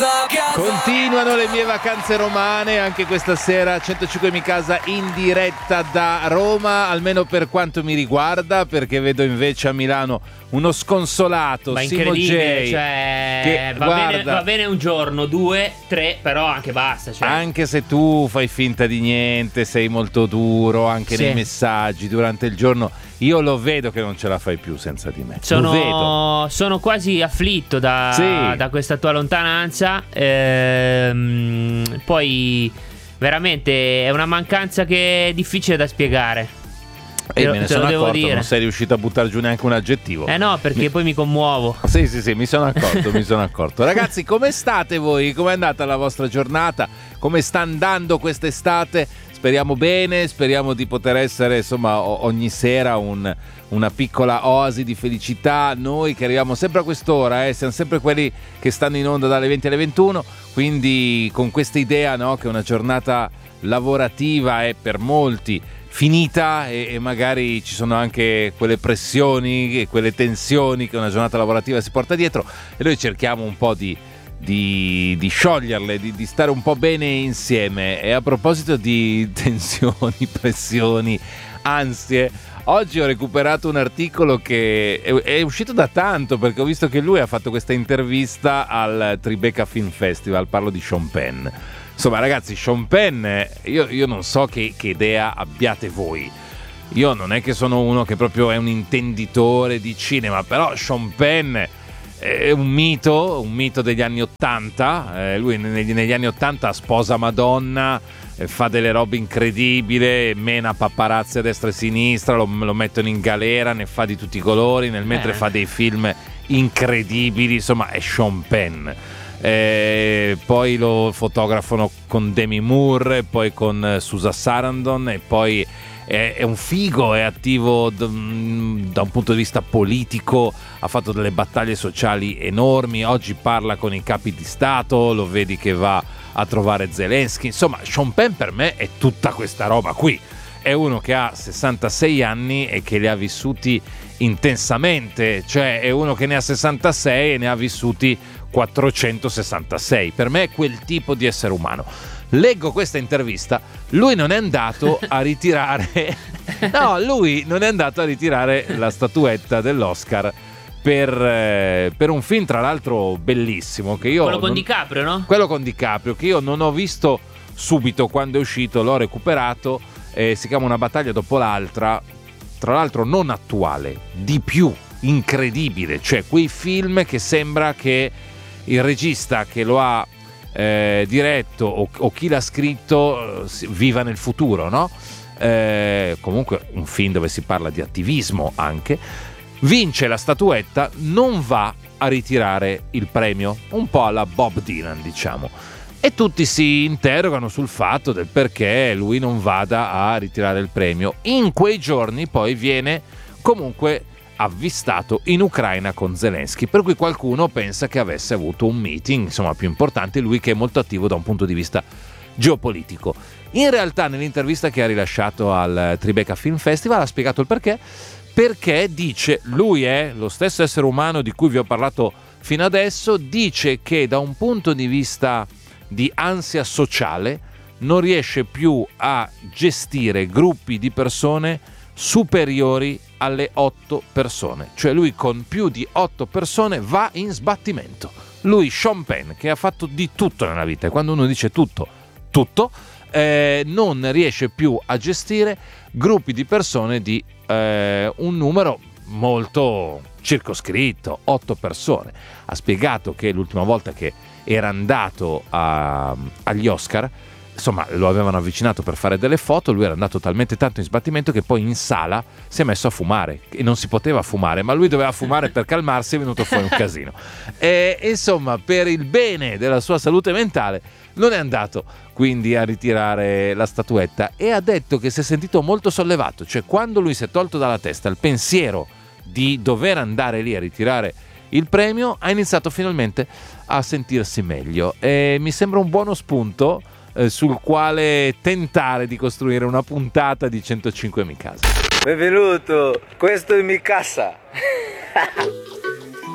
Continuano le mie vacanze romane, anche questa sera 105 Mi Casa in diretta da Roma, almeno per quanto mi riguarda, perché vedo invece a Milano uno sconsolato Simo J, cioè, va bene un giorno, 2, 3, però anche basta, cioè. Anche se tu fai finta di niente, sei molto duro anche nei messaggi durante il giorno, io lo vedo che non ce la fai più senza di me. Lo vedo. Sono quasi afflitto da questa tua lontananza. Poi veramente è una mancanza che è difficile da spiegare. Me ne sono accorto, non sei riuscito a buttare giù neanche un aggettivo. No, perché poi mi commuovo. Sì, mi sono accorto. Ragazzi, come state voi? Com'è andata la vostra giornata? Come sta andando quest'estate? Speriamo bene, speriamo di poter essere, insomma, ogni sera una piccola oasi di felicità. Noi che arriviamo sempre a quest'ora, siamo sempre quelli che stanno in onda dalle 20 alle 21, quindi con questa idea, no, che una giornata lavorativa è per molti finita e magari ci sono anche quelle pressioni e quelle tensioni che una giornata lavorativa si porta dietro, e noi cerchiamo un po' di scioglierle, di stare un po' bene insieme. E a proposito di tensioni, pressioni, ansie, oggi ho recuperato un articolo che è uscito da tanto, perché ho visto che lui ha fatto questa intervista al Tribeca Film Festival. Parlo di Sean Penn. Insomma, ragazzi, Sean Penn, io non so che idea abbiate voi. Io non è che sono uno che proprio è un intenditore di cinema, però Sean Penn è un mito degli anni '80. Lui negli anni '80 sposa Madonna, fa delle robe incredibili, mena paparazzi a destra e a sinistra, lo mettono in galera, ne fa di tutti i colori, mentre fa dei film incredibili. Insomma, è Sean Penn. Poi lo fotografano con Demi Moore, poi con Susan Sarandon, e poi è un figo, è attivo da un punto di vista politico, ha fatto delle battaglie sociali enormi, oggi parla con i capi di Stato, lo vedi che va a trovare Zelensky. Insomma, Sean Penn per me è tutta questa roba qui. È uno che ha 66 anni e che li ha vissuti intensamente, cioè è uno che ne ha 66 e ne ha vissuti 466. Per me è quel tipo di essere umano. Leggo questa intervista, lui non è andato a ritirare la statuetta dell'Oscar per un film, tra l'altro bellissimo, che io con DiCaprio, no? Quello con DiCaprio, che io non ho visto subito quando è uscito, l'ho recuperato, si chiama Una battaglia dopo l'altra, tra l'altro non attuale, di più incredibile, cioè quei film che sembra che il regista che lo ha diretto o chi l'ha scritto viva nel futuro, no? Comunque un film dove si parla di attivismo anche. Vince la statuetta, non va a ritirare il premio, un po' alla Bob Dylan, diciamo, e tutti si interrogano sul fatto del perché lui non vada a ritirare il premio. In quei giorni poi viene comunque avvistato in Ucraina con Zelensky, per cui qualcuno pensa che avesse avuto un meeting, insomma, più importante, lui che è molto attivo da un punto di vista geopolitico. In realtà nell'intervista che ha rilasciato al Tribeca Film Festival ha spiegato il perché dice, lui è lo stesso essere umano di cui vi ho parlato fino adesso, dice che da un punto di vista di ansia sociale non riesce più a gestire gruppi di persone superiori alle 8 persone, cioè lui con più di 8 persone va in sbattimento. Lui, Sean Penn, che ha fatto di tutto nella vita, e quando uno dice tutto, non riesce più a gestire gruppi di persone di un numero molto circoscritto, 8 persone. Ha spiegato che l'ultima volta che era andato agli Oscar, insomma, lo avevano avvicinato per fare delle foto, lui era andato talmente tanto in sbattimento che poi in sala si è messo a fumare, e non si poteva fumare, ma lui doveva fumare per calmarsi, è venuto fuori un casino. E insomma, per il bene della sua salute mentale non è andato quindi a ritirare la statuetta, e ha detto che si è sentito molto sollevato, cioè quando lui si è tolto dalla testa il pensiero di dover andare lì a ritirare il premio, ha iniziato finalmente a sentirsi meglio, e mi sembra un buono spunto sul quale tentare di costruire una puntata di 105 Mi Casa. Benvenuto, questo è Mi Casa.